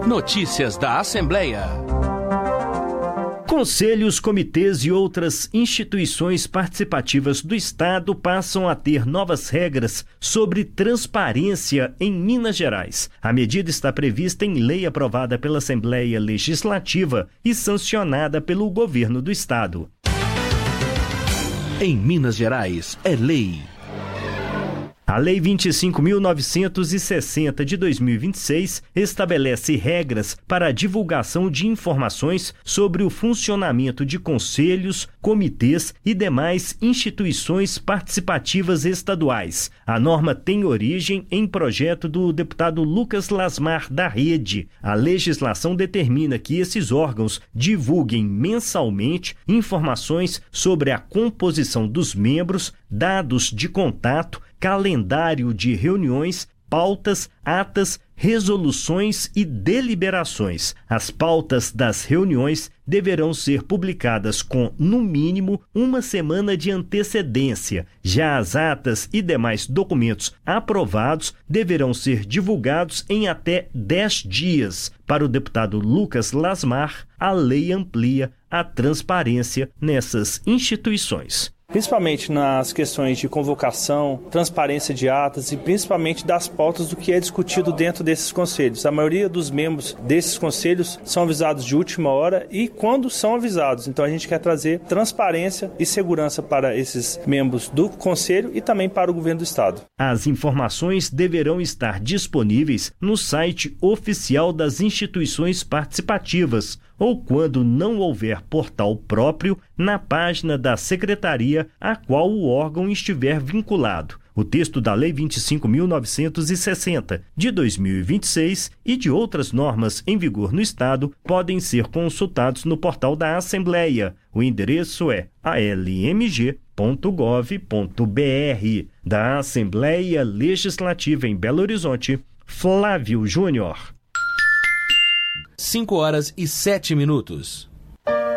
Notícias da Assembleia. Conselhos, comitês e outras instituições participativas do Estado passam a ter novas regras sobre transparência em Minas Gerais. A medida está prevista em lei aprovada pela Assembleia Legislativa e sancionada pelo Governo do Estado. Em Minas Gerais, é lei. A Lei 25.960 de 2026 estabelece regras para a divulgação de informações sobre o funcionamento de conselhos, comitês e demais instituições participativas estaduais. A norma tem origem em projeto do deputado Lucas Lasmar da Rede. A legislação determina que esses órgãos divulguem mensalmente informações sobre a composição dos membros, dados de contato, calendário de reuniões, pautas, atas, resoluções e deliberações. As pautas das reuniões deverão ser publicadas com, no mínimo, uma semana de antecedência. Já as atas e demais documentos aprovados deverão ser divulgados em até 10 dias. Para o deputado Lucas Lasmar, a lei amplia a transparência nessas instituições. Principalmente nas questões de convocação, transparência de atas e principalmente das pautas do que é discutido dentro desses conselhos. A maioria dos membros desses conselhos são avisados de última hora e quando são avisados. Então a gente quer trazer transparência e segurança para esses membros do conselho e também para o governo do estado. As informações deverão estar disponíveis no site oficial das instituições participativas ou, quando não houver portal próprio, na página da secretaria a qual o órgão estiver vinculado. O texto da Lei 25.960 de 2026 e de outras normas em vigor no Estado podem ser consultados no portal da Assembleia. O endereço é almg.gov.br. Da Assembleia Legislativa em Belo Horizonte, Flávio Júnior. 5 horas e 7 minutos.